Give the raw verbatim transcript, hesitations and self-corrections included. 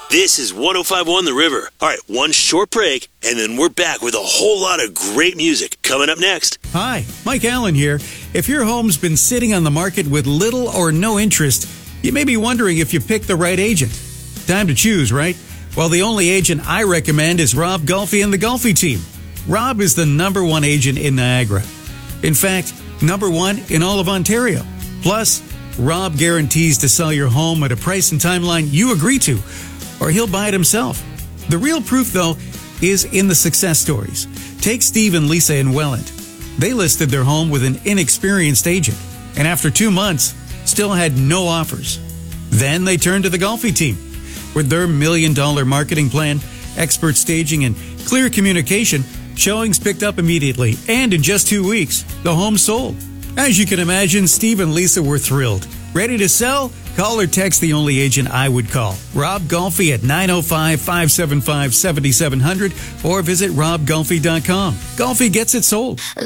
This is one oh five point one The River. All right, one short break, and then we're back with a whole lot of great music coming up next. Hi, Mike Allen here. If your home's been sitting on the market with little or no interest, you may be wondering if you picked the right agent. Time to choose, right? Well, the only agent I recommend is Rob Golfi and the Golfi team. Rob is the number one agent in Niagara. In fact, number one in all of Ontario. Plus, Rob guarantees to sell your home at a price and timeline you agree to, or he'll buy it himself. The real proof, though, is in the success stories. Take Steve and Lisa in Welland. They listed their home with an inexperienced agent, and after two months, still had no offers. Then they turned to the Golfi team. With their million-dollar marketing plan, expert staging, and clear communication, showings picked up immediately, and in just two weeks, the home sold. As you can imagine, Steve and Lisa were thrilled. Ready to sell? Call or text the only agent I would call, Rob Golfi at nine oh five, five seven five, seven seven zero zero or visit rob golfi dot com. Golfi gets it sold.